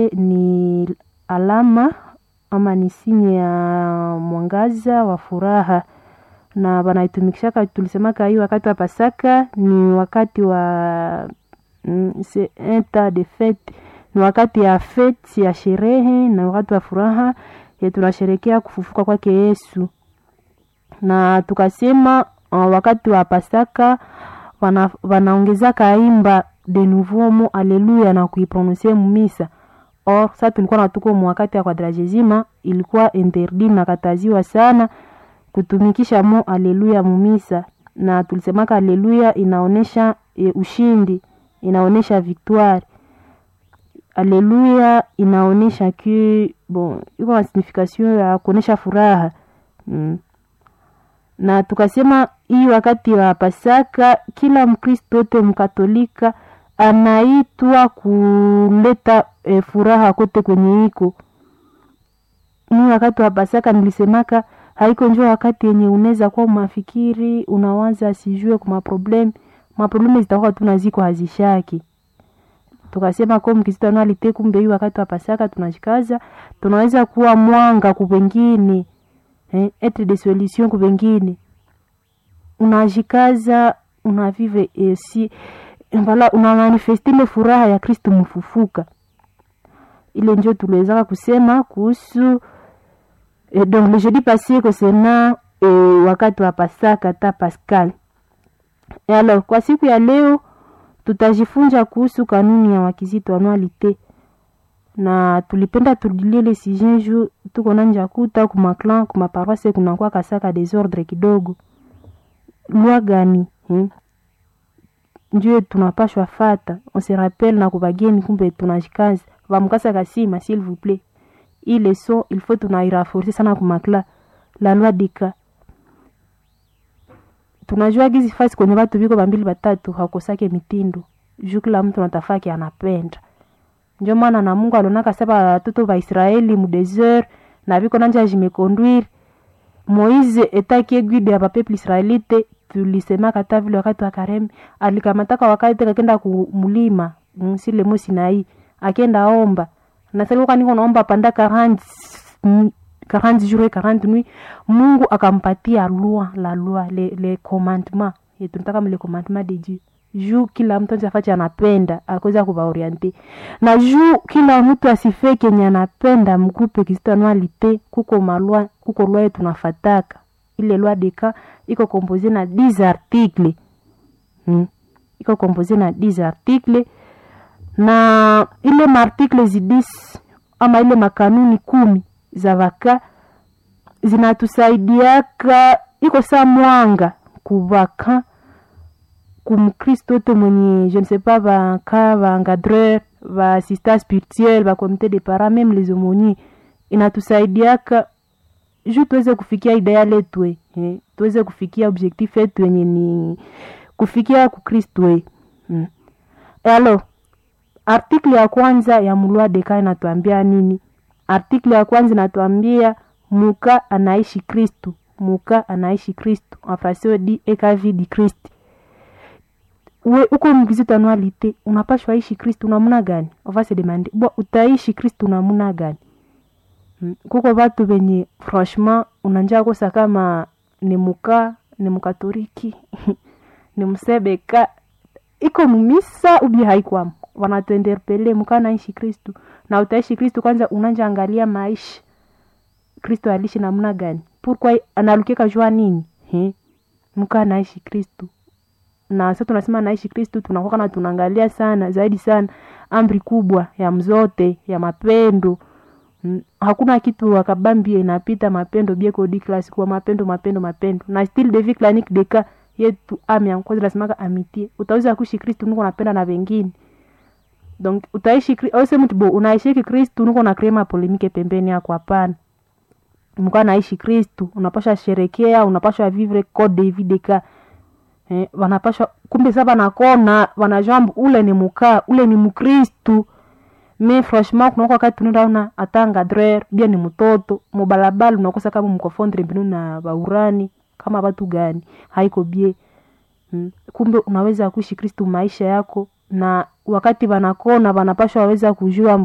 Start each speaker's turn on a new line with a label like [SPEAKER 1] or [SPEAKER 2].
[SPEAKER 1] ni alama ama ni sinye ya mwangaza wa furaha, na banaitumikishaka tulisemaka hii wakati wa Pasaka ni wakati wa c'est un temps de fête, ni wakati ya fête ya sherehe na wakati wa furaha ya tunasherekea kufufuka kwake Yesu. Na tukasema wakati wa Pasaka wanaongeza kaimba de nouveau mot alleluia na kuiprononcer misa. Or sasa tulikuwa natuko wakati ya Quadragesima, ilikuwa interdit na kataziwa sana kutumikisha mot alleluia mumisa, na tulisemaka alleluia inaonesha ushindi, inaonesha victoire. Alleluia inaonesha que bon, iko na signification ya kuonesha furaha. Na tukasema hii wakati wa Pasaka kila Mkristo wote Mkatolika anaitwa kuleta furaha kote kwenye iko. Ni wakati wa Pasaka nilisemaka haiko njoo wakati yenye unaweza kuwa umafikiri, unawaza sijue kwa maprobleme zitakuwa tunaziko hazishaki. Tukasema kwa Mkristo analite kumbe hii wakati wa Pasaka tunashikaza, tunaweza kuwa mwanga kwa wengine, être de solution kwa wengine. Unajikaza, unavive si voilà, unamanifeste ile furaha ya Kristo mfufuka. Ile ndio tuliweza kusema kuhusu donc le jeudi passé concernant wakati wa Pasaka ta Pascal. Et alors kwa siku ya leo tutajifunza kuhusu kanuni ya wakizito anualite, na tulipenda tudilie le sujet juu tuko nanja kuta kuma clan kuma paroisse kuna kwa kasaka desordre kidogo. Loi gani ndio tunapashwa fata? On se rappelle na kubageni kumbe tunajikaza vamkasa kasima s'il vous plaît. Il leçon il faut tunairafforcer sana kumakla la loi dika. Tunajua gizi fasi kwenye watu biko bambili batatu hakosake mitindo. Juu kila mtu anatafaki anapenda. Ndio maana na Mungu alionaka saba watoto wa Israeli mu desert na biko nanja jimeconduire. Moise etaki guide ya peuple israelite, tulisema kata vile wakati wa Karem alikamataka wakati akenda kumulima msile Sinai akenda omba. Na sasa kwa niko naomba panda 40 jours et 40 nuits, Mungu akampatia la loi les commandements, et tunataka les commandements de Dieu. Juu kila mtu anafanya anapenda akoza kubaorienter, na juu kila mtu asife kenye anapenda mgrupe kristianualite kuko loi tunafataka. Ile loi de cas iko composé na 10 articles. Iko composé na 10 articles, na ile articles 10 ama ile makanuni 10 za vaka zinatusaidiaka iko saa mwanga kubaka kumkristo te mwenye je ne sais pas va encadreur va assistant spirituel va comité de parents même les aumôniers, inatusaidiaka juu tuweze kufikia idea letu tuweze kufikia objectif yetu yenye ni kufikia ku Kristo Alors article ya kwanza ya loi de cas inatuambia nini? Article ya kwanza inatuambia muka anaishi Kristo. Muka anaishi Kristo. En français dit eka vie di Christ. Wewe uko mkizito anualite, unapashwa ishi Kristo namna gani? On va se demander, utaishi Kristo namna gani? Kuko watu wenye franchement unanja kosa kama ni mukatoliki, ni msebeka, iko mumisa ubi haikwam. Wanatuenderpele muka anaishi Kristo. Na utaishi Kristo kwanza unanja angalia maisha Kristo alishi namna gani? Pourquoi analukeka jua nini? Muka anaishi Kristo. Na sasa tunasema anaishi Kristo, tunakuwa na tunaangalia sana zaidi sana amri kubwa ya mzote ya mapendo. Hakuna kitu wakabambie inapita mapendo bieko di class kwa mapendo. Na style de vie clanique de cas yetu amia kwanza lazima amitié. Utaweza kuishi Kristo nuko napenda na wengine. Donc utaishi au sema mtu unaishi Kristo nuko na krema polemike pembeni yako hapana. Mko naishi Kristo, unapaswa sherekea, unapaswa vivre code de vie de cas. Wanapaswa kumbe saba nakona wanajambo ule ni muka, ule ni mkristo. Mais franchement kuna wakati tunaona atanga drer bien ni mtoto, mubalabala unakosa kama mkofondre mbinu na baurani kama watu gani, haiko bie. Kumbe unaweza kuishi Kristo maisha yako, na wakati wanakona wanapaswa waweza kujua